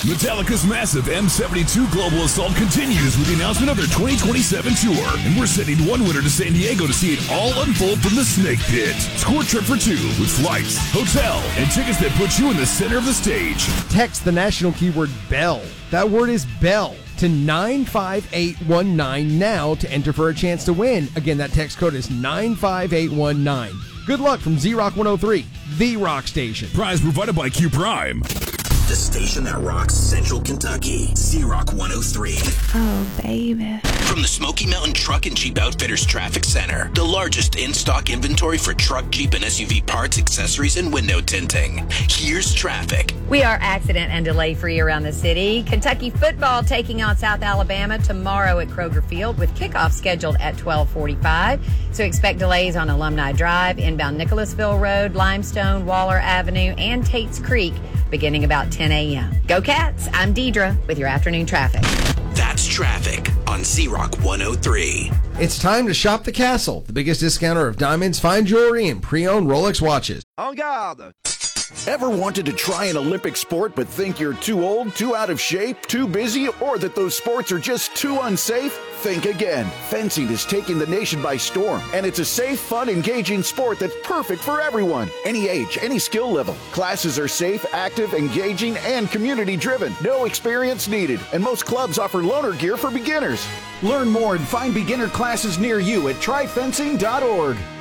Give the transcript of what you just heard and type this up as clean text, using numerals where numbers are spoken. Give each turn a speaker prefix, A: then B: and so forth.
A: Metallica's massive M72 Global Assault continues with the announcement of their 2027 tour, and we're sending one winner to San Diego to see it all unfold from the Snake Pit. Score a trip for two with flights, hotel, and tickets that put you in the center of the stage.
B: Text the national keyword BELL. That word is BELL to 95819 now to enter for a chance to win. Again, that text code is 95819. Good luck from Z-Rock 103, the rock station.
A: Prize provided by Q Prime.
C: The station that rocks Central Kentucky. Z-Rock 103.
D: Oh, baby.
C: From the Smoky Mountain Truck and Jeep Outfitters Traffic Center, the largest in-stock inventory for truck, Jeep, and SUV parts, accessories, and window tinting. Here's traffic.
E: We are accident and delay free around the city. Kentucky football taking on South Alabama tomorrow at Kroger Field with kickoff scheduled at 12:45. So expect delays on Alumni Drive, inbound Nicholasville Road, Limestone, Waller Avenue, and Tate's Creek beginning about 10 a.m. Go Cats! I'm Deidre with your afternoon traffic.
C: That's traffic on Z-Rock 103.
B: It's time to shop the Castle, the biggest discounter of diamonds, fine jewelry, and pre-owned Rolex watches.
F: En garde! Ever wanted to try an Olympic sport but think you're too old, too out of shape, too busy, or that those sports are just too unsafe? Think again. Fencing is taking the nation by storm, and it's a safe, fun, engaging sport that's perfect for everyone. Any age, any skill level. Classes are safe, active, engaging, and community-driven. No experience needed, and most clubs offer loaner gear for beginners. Learn more and find beginner classes near you at tryfencing.org.